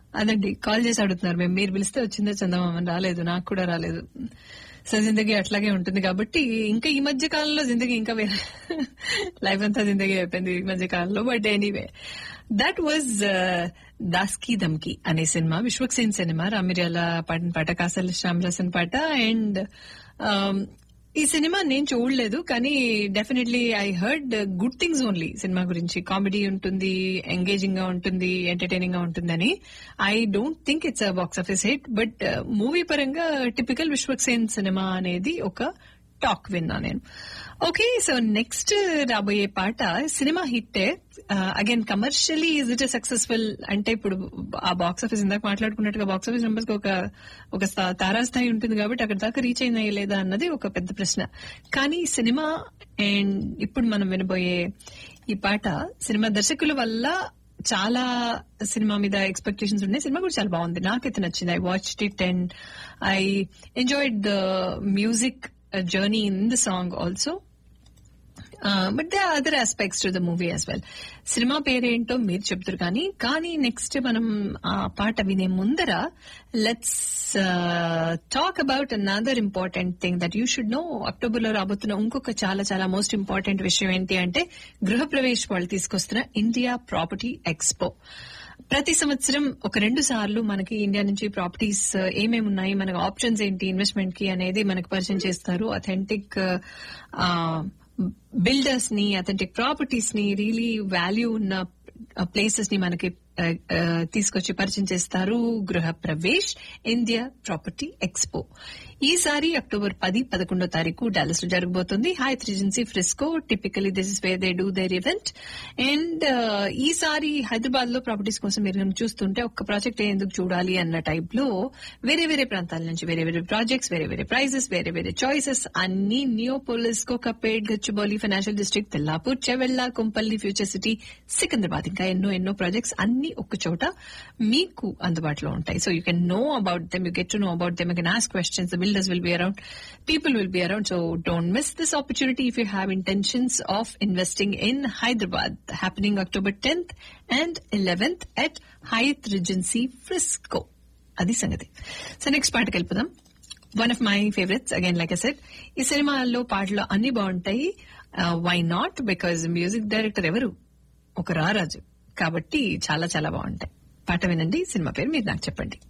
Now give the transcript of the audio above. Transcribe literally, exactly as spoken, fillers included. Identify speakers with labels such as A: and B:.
A: అదండి కాల్ చేసి అడుగుతున్నారు మేము మీరు పిలిస్తే వచ్చిందో చందమామ రాలేదు నాకు కూడా రాలేదు సో జిందగీ అట్లాగే ఉంటుంది కాబట్టి ఇంకా ఈ మధ్య కాలంలో జిందగీ ఇంకా వేరే లైఫ్ అంతా జిందగీ అయిపోయింది ఈ మధ్య కాలంలో బట్ ఎనీవే దట్ వాజ్ దాస్కీ దమ్కి అనే సినిమా విశ్వక్ సేన్ సినిమా రామిర్యాల పాడిన పాట కాసల్ శ్యామ్ రాసిన పాట అండ్ ఈ సినిమా నేను చూడలేదు కానీ definitely I heard good things only cinema గురించి కామెడీ ఉంటుంది ఎంగేజింగ్ గా ఉంటుంది ఎంటర్టైనింగ్ గా ఉంటుందని I don't think it's a box office hit but movie పరంగా టిపికల్ విశ్వక్ సేన్ సినిమా అనేది ఒక టాక్ విన్నా నేను ఓకే సో నెక్స్ట్ రాబోయే పాట cinema హిట్టే again commercially is it successful అంటే ఇప్పుడు ఆ బాక్స్ ఆఫీస్ ఇందాక మాట్లాడుకున్నట్టుగా బాక్స్ ఆఫీస్ నెంబర్స్ కి ఒక ఒక తారాస్థాయి ఉంటుంది కాబట్టి అక్కడ దాకా రీచ్ అయినా లేదా అన్నది ఒక పెద్ద ప్రశ్న కానీ సినిమా అండ్ ఇప్పుడు మనం వినబోయే ఈ పాట సినిమా దర్శకుల వల్ల చాలా సినిమా మీద ఎక్స్పెక్టేషన్స్ ఉన్నాయి సినిమా కూడా చాలా బాగుంది నాకైతే నచ్చింది I watched it and I enjoyed the music journey in the song also but they are other aspects to the movie as well cinema పేరేంటో మీరు చెప్తారు కానీ కానీ నెక్స్ట్ మనం ఆ పాట వినే ముందర let's talk about another important thing that you should know October లో రాబోతున్న ఇంకొక చాలా చాలా మోస్ట్ ఇంపార్టెంట్ విషయం ఏంటి అంటే గృహప్రవేశ్ వాళ్ళు తీసుకొస్తున్న ఇండియా ప్రాపర్టీ ఎక్స్పో ప్రతి సంవత్సరం ఒక రెండు సార్లు మనకి ఇండియా నుంచి ప్రాపర్టీస్ ఏమేమి ఉన్నాయి మనకు ఆప్షన్స్ ఏంటి ఇన్వెస్ట్మెంట్ కి అనేది మనకు పరిచయం చేస్తారు అథెంటిక్ బిల్డర్స్ ని అథెంటిక్ ప్రాపర్టీస్ ని రియలీ వాల్యూ ఉన్న ప్లేసెస్ ని మనకి తీసుకొచ్చి పరిచయం చేస్తారు గృహ ప్రవేశ్ ఇండియా ప్రాపర్టీ ఎక్స్పో ఈసారి అక్టోబర్ పది పదకొండో తారీఖు డాలస్ లో జరగబోతుంది Hayath recency Frisco typically this is where they do there event and ఈసారి హైదరాబాద్ లో ప్రాపర్టీస్ కోసం మీరు చూస్తుంటే ఒక్క ప్రాజెక్ట్ ఎందుకు చూడాలి అన్న టైప్ లో వేరే వేరే ప్రాంతాల నుంచి వేరే వేరే ప్రాజెక్ట్స్ వేరే వేరే ప్రైజెస్ వేరే వేరే చాయిసెస్ అన్ని Neopolis Kokapet Gachibowli financial district Tellapur Chevella Kompally future city Secunderabad ఇంకా ఎన్నో ఎన్నో ప్రాజెక్ట్స్ అన్ని ఒక్క చోట మీకు అందుబాటులో ఉంటాయి so you can know about them you get to know about them you can ask questions the builders will be around people will be around so don't miss this opportunity if you have intentions of investing in Hyderabad happening October tenth and eleventh at Hayath recency Frisco అది సంగతి so next పాటకి వెళ్ళిపోదాం one of my favourites again like I said ఈ సినిమాల్లో పాటలు అన్ని బాగుంటాయి why not because music director ఎవరు ఒక రారాజు కాబట్టి చాలా చాలా బాగుంటాయి పాట వినండి సినిమా పేరు మీరు నాకు చెప్పండి